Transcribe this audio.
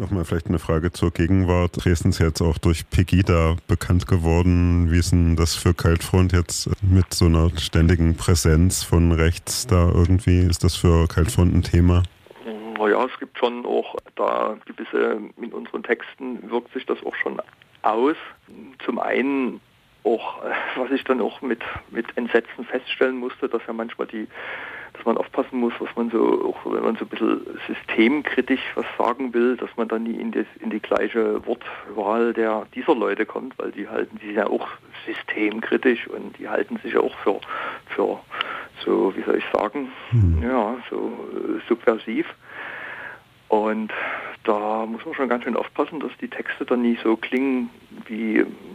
Nochmal vielleicht eine Frage zur Gegenwart. Dresden ist jetzt auch durch Pegida bekannt geworden. Wie ist denn das für Kaltfront jetzt mit so einer ständigen Präsenz von rechts da irgendwie? Ist das für Kaltfront ein Thema? Naja, es gibt schon auch da gewisse, in unseren Texten wirkt sich das auch schon aus. Zum einen auch, was ich dann auch mit Entsetzen feststellen musste, dass ja manchmal dass man aufpassen muss, was man so, auch wenn man so ein bisschen systemkritisch was sagen will, dass man dann nie in die gleiche Wortwahl dieser Leute kommt, weil die sind ja auch systemkritisch und die halten sich ja auch für so, wie soll ich sagen, ja, so subversiv. Und da muss man schon ganz schön aufpassen, dass die Texte dann nie so klingen wie